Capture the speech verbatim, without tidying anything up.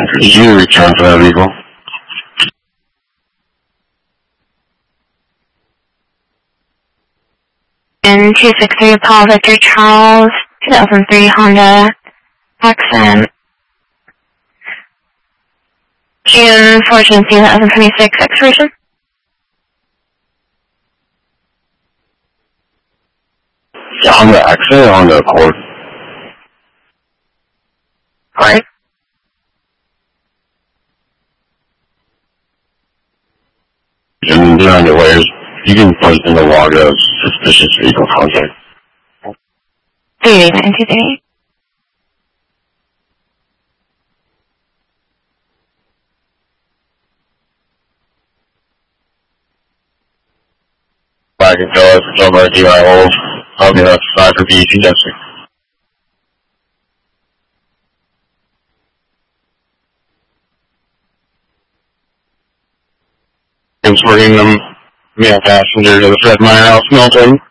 Did you return to that vehicle? In two six three Paul Victor Charles, two thousand three Honda Accent. June fourteenth, twenty twenty-six expiration. Yeah, Honda Accent or Honda Accord? Accord. And behind the ways, you can put in the log as suspicious vehicle contact. three eight nine two three. Back and tell us it's over at D I O. I'll be outside for B E T testing. Transporting them, male passenger to the Fred Meyer House, Milton.